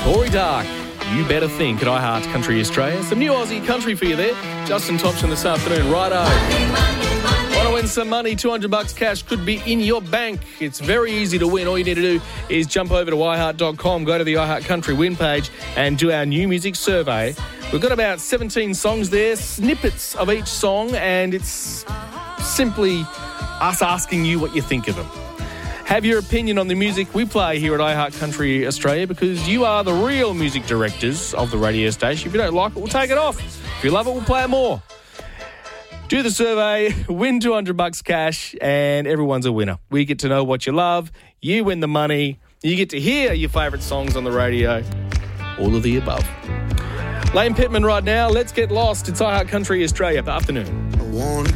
Corey Dark, You Better Think at iHeart Country Australia. Some new Aussie country for you there. Justin Thompson this afternoon. Righto. Want to win some money? $200 cash could be in your bank. It's very easy to win. All you need to do is jump over to iHeart.com, go to the iHeart Country win page and do our new music survey. We've got about 17 songs there, snippets of each song, and it's simply us asking you what you think of them. Have your opinion on the music we play here at iHeart Country Australia, because you are the real music directors of the radio station. If you don't like it, we'll take it off. If you love it, we'll play it more. Do the survey, win $200 cash, and everyone's a winner. We get to know what you love, you win the money, you get to hear your favourite songs on the radio, all of the above. Lane Pittman right now, Let's Get Lost. It's iHeart Country Australia. Afternoon. I want to